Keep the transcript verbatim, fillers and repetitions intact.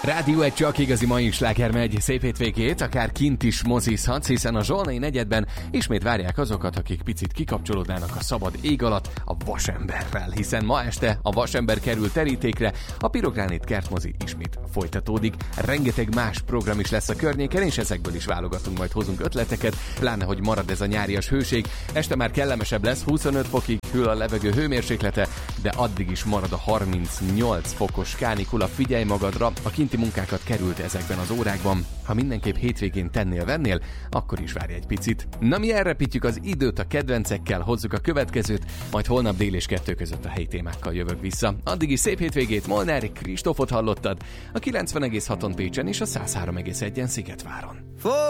Rádió egy csak igazi mai sláger megy. Szép hétvégét, akár kint is mozizhatsz, hiszen a Zsolnai negyedben ismét várják azokat, akik picit kikapcsolódnának a szabad ég alatt a Vasemberrel, hiszen ma este a Vasember kerül terítékre, a Pirogránit kertmozi ismét folytatódik, rengeteg más program is lesz a környéken, és ezekből is válogatunk, majd hozunk ötleteket, pláne, hogy marad ez a nyárias hőség. Este már kellemesebb lesz, huszonöt fokig hűl a levegő hőmérséklete, de addig is marad a harmincnyolc fokos kánikula. Figyelj magadra, a kinti munkákat került ezekben az órákban. Ha mindenképp hétvégén tennél-vennél, akkor is várj egy picit. Na, mi elrepítjük az időt a kedvencekkel, hozzuk a következőt, majd holnap dél és kettő között a helyi témákkal jövök vissza. Addig is szép hétvégét, Molnár Kristófot hallottad, a kilencven egész haton Pécsen és a száz három egész egyen Szigetváron.